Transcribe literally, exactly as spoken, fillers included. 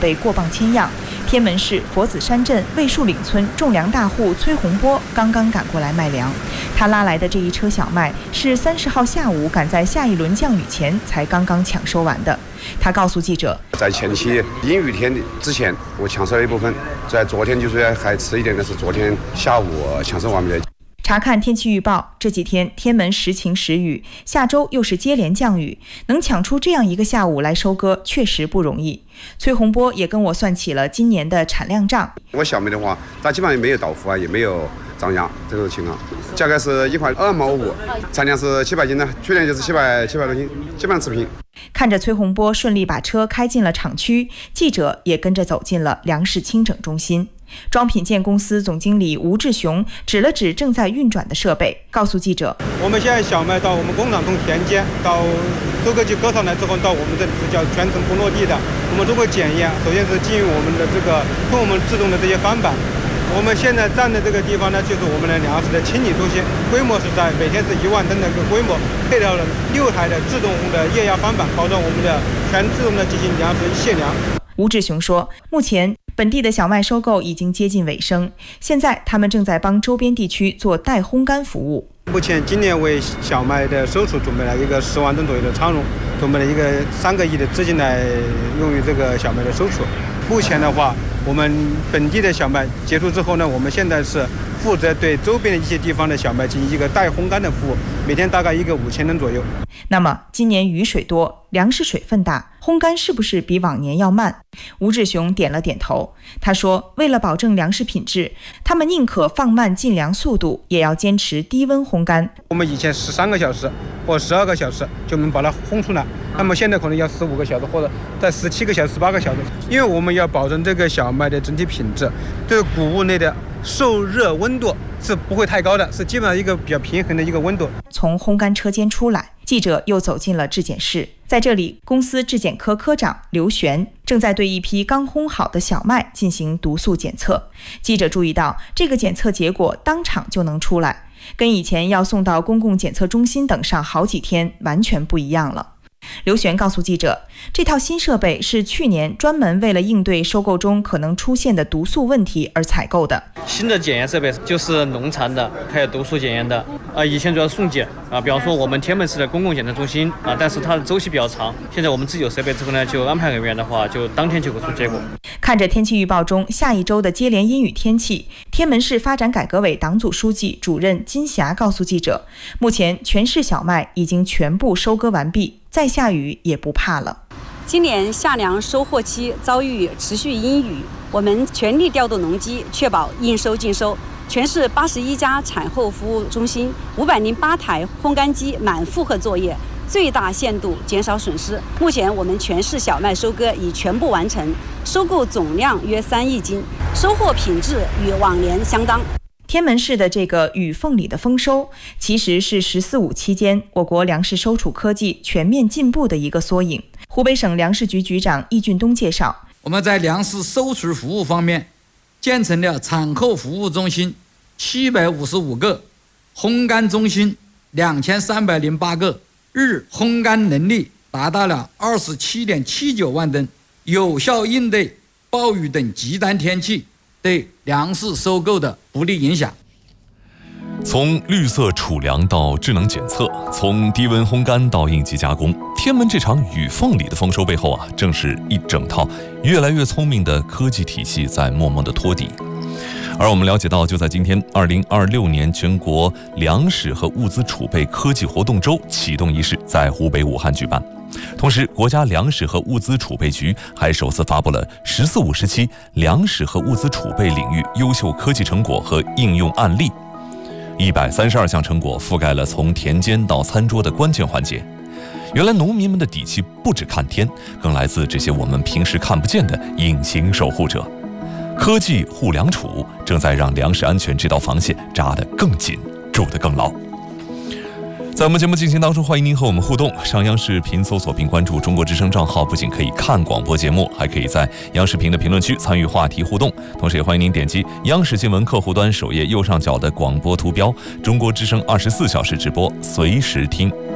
备过磅千样。天门市佛子山镇魏树岭村种粮大户崔洪波刚刚赶过来卖粮，他拉来的这一车小麦是三十号下午赶在下一轮降雨前才刚刚抢收完的。他告诉记者， 在前期阴雨天之前，我抢收了一部分，在昨天就是还迟一点的是昨天下午抢收完毕的。 查看天气预报，这几天天门时晴时雨，下周又是接连降雨，能抢出这样一个下午来收割确实不容易。崔洪波也跟我算起了今年的产量账。 我小麦的话，它基本上没有倒伏啊，也没有涨价这种情况，价格是一块二毛五，产量是七百斤呢，去年就是七百七百多斤，基本上持平。 看着崔洪波顺利把车开进了厂区，记者也跟着走进了粮食清整中心。装品件公司总经理吴志雄指了指正在运转的设备，告诉记者， 我们现在小麦到我们工厂从田间到收割机割上来之后，到我们这里是叫全程不落地的，我们如何检验？首先是基于我们的这个跟我们制动的这些翻板。我们现在站的这个地方呢，就是我们的粮食的清理中心，规模是在每天是一万吨的一个规模，配套了六台的自动的液压翻板，保证我们的全自动的进行粮食卸粮。 吴志雄说，目前本地的小麦收购已经接近尾声，现在他们正在帮周边地区做代烘干服务。 目前今年为小麦的收储准备了一个十万吨左右的仓容，准备了一个三个亿的资金来用于这个小麦的收储。目前的话，我们本地的小麦结束之后呢，我们现在是负责对周边的一些地方的小麦进行一个代烘干的服务，每天大概一个五千吨左右。 那么今年雨水多，粮食水分大，烘干是不是比往年要慢？吴志雄点了点头。他说，为了保证粮食品质，他们宁可放慢进粮速度，也要坚持低温烘干。 我们以前十三个小时或十二个小时就能把它烘出来，那么现在可能要十五个小时或者在十七个小时、十八个小时，因为我们要保证这个小麦的整体品质，这个谷物内的受热温度是不会太高的，是基本上一个比较平衡的一个温度。 从烘干车间出来，记者又走进了质检室，在这里，公司质检科科长刘璇正在对一批刚烘好的小麦进行毒素检测。记者注意到，这个检测结果当场就能出来，跟以前要送到公共检测中心等上好几天完全不一样了。刘璇告诉记者，这套新设备是去年专门为了应对收购中可能出现的毒素问题而采购的。 新的检验设备就是农残的，还有毒素检验的。呃，以前主要送检啊，比方说我们天门市的公共检测中心啊，但是它的周期比较长。现在我们自己有设备之后呢，就安排人员的话，就当天就会出结果。 看着天气预报中下一周的接连阴雨天气，天门市发展改革委党组书记、主任金霞告诉记者，目前全市小麦已经全部收割完毕，再下雨也不怕了。 今年夏粮收获期遭遇持续阴雨，我们全力调动农机，确保应收尽收。全市八十一家产后服务中心，五百零八台烘干机满负荷作业，最大限度减少损失。目前我们全市小麦收割已全部完成，收购总量约三亿斤，收获品质与往年相当。 天门市的这个雨凤里的丰收，其实是“十四五”期间我国粮食收储科技全面进步的一个缩影。湖北省粮食局局长易俊东介绍， 我们在粮食收储服务方面，建成了产后服务中心七百五十五个，烘干中心两千三百零八个，日烘干能力达到了二十七点七九万吨，有效应对暴雨等极端天气对粮食收购的不利影响。 从绿色储粮到智能检测，从低温烘干到应急加工，天门这场雨凤里的丰收背后啊，正是一整套越来越聪明的科技体系在默默地托底。而我们了解到，就在今天，二零二六年全国粮食和物资储备科技活动周启动仪式在湖北武汉举办。同时，国家粮食和物资储备局还首次发布了“十四五”时期粮食和物资储备领域优秀科技成果和应用案例。一百三十二项成果覆盖了从田间到餐桌的关键环节。原来农民们的底气不只看天，更来自这些我们平时看不见的隐形守护者。科技护粮储正在让粮食安全这道防线扎得更紧，筑得更牢。在我们节目进行当中，欢迎您和我们互动。上央视频搜索并关注中国之声账号，不仅可以看广播节目，还可以在央视频的评论区参与话题互动。同时也欢迎您点击央视新闻客户端首页右上角的广播图标，中国之声二十四小时直播，随时听。